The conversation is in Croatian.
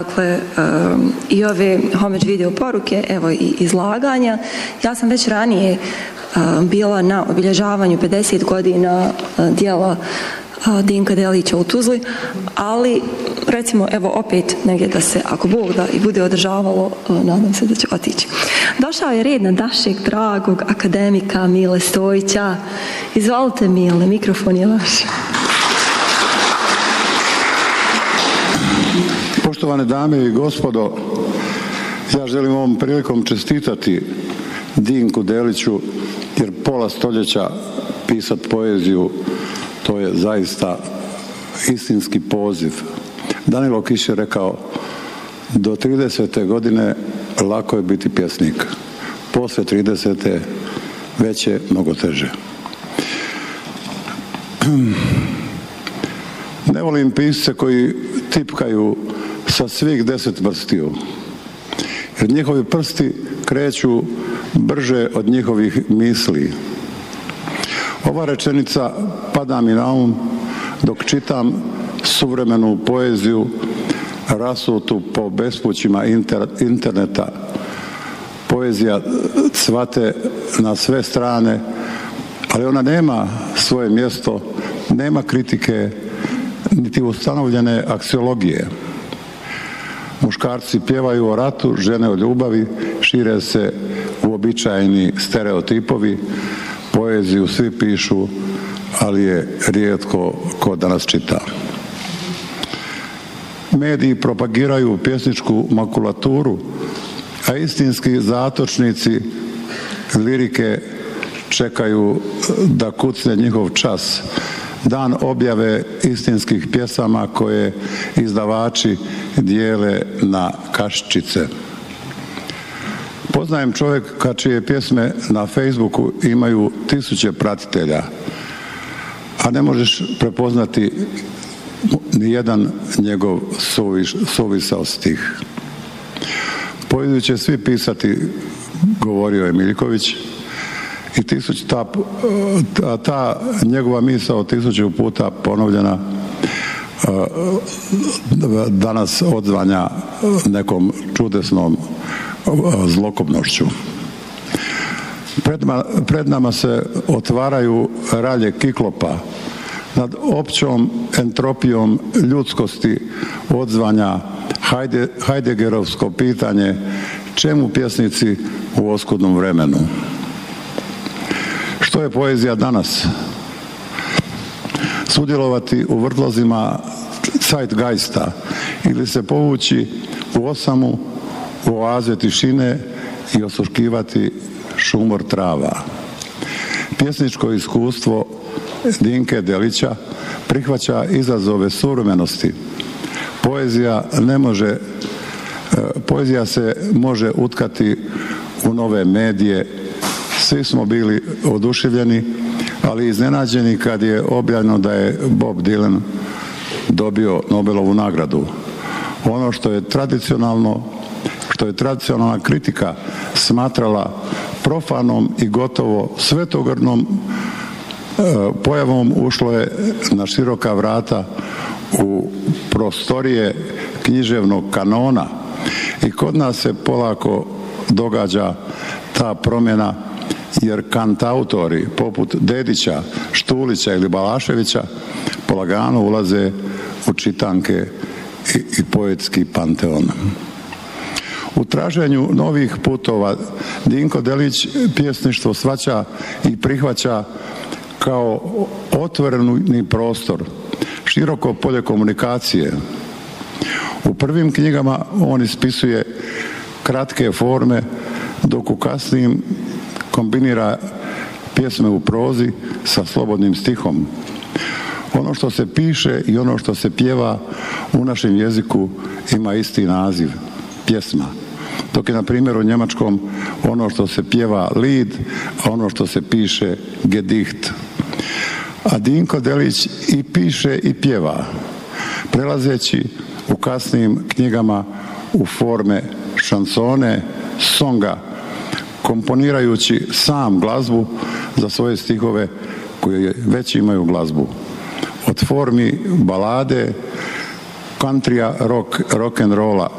dakle, i ove homage video poruke, evo i izlaganja. Ja sam već ranije bila na obilježavanju 50 godina dijela Dinka Delića u Tuzli, ali recimo evo opet negdje da se, ako Bog da i bude održavalo, nadam se da će otići. Došao je red na našeg dragog akademika Mile Stojića. Izvolite Mile, mikrofon je vaš. Poštovane dame i gospodo, ja želim ovom prilikom čestitati Dinku Deliću, jer pola stoljeća pisati poeziju, to je zaista istinski poziv. Danilo Kiš je rekao, do 30. godine lako je biti pjesnik, poslije 30. već je mnogo teže. Ne volim pisce koji tipkaju sa svih 10 prstiju, jer njihovi prsti kreću brže od njihovih misli. Ova rečenica pada mi na um dok čitam suvremenu poeziju rasutu po bespućima interneta. Poezija cvate na sve strane, ali ona nema svoje mjesto, nema kritike, niti ustanovljene aksiologije. Muškarci pjevaju o ratu, žene o ljubavi, šire se uobičajeni stereotipovi, poeziju svi pišu, ali je rijetko ko danas čita. Mediji propagiraju pjesničku makulaturu, a istinski zatočnici lirike čekaju da kucne njihov čas, dan objave istinskih pjesama koje izdavači dijele na kaščice. Poznajem čovjeka čije pjesme na Facebooku imaju 1000 pratitelja, a ne možeš prepoznati ni jedan njegov suvisao stih. Poeziju će svi pisati, govorio je Miljković, i ta njegova misao 1000 puta ponovljena danas odzvanja nekom čudesnom zlokobnošću. Pred nama se otvaraju ralje Kiklopa. Nad općom entropijom ljudskosti odzvanja Heideggerovsko pitanje čemu pjesnici u oskudnom vremenu. Što je poezija danas? Sudjelovati u vrtlozima zeitgeista ili se povući u osamu, u oaze tišine i osluškivati šumor trava. Pjesničko iskustvo Dinke Delića prihvaća izazove suvremenosti. Poezija se može utkati u nove medije. Svi smo bili oduševljeni, ali iznenađeni kad je objavljeno da je Bob Dylan dobio Nobelovu nagradu. Ono što je tradicionalna kritika smatrala profanom i gotovo svetogrnom pojavom, ušlo je na široka vrata u prostorije književnog kanona i kod nas se polako događa ta promjena, jer kantautori poput Dedića, Štulića ili Balaševića polagano ulaze u čitanke i poetski panteon. U traženju novih putova Dinko Delić pjesništvo shvaća i prihvaća kao otvoreni prostor, široko polje komunikacije. U prvim knjigama on ispisuje kratke forme, dok u kasnijim kombinira pjesme u prozi sa slobodnim stihom. Ono što se piše i ono što se pjeva u našem jeziku ima isti naziv, pjesma. Dok je, na primjer, u njemačkom ono što se pjeva Lied, a ono što se piše Gedicht. A Dinko Delić i piše i pjeva, prelazeći u kasnijim knjigama u forme šansone, songa, komponirajući sam glazbu za svoje stihove koje već imaju glazbu. Od formi balade, countrya, rock and rolla,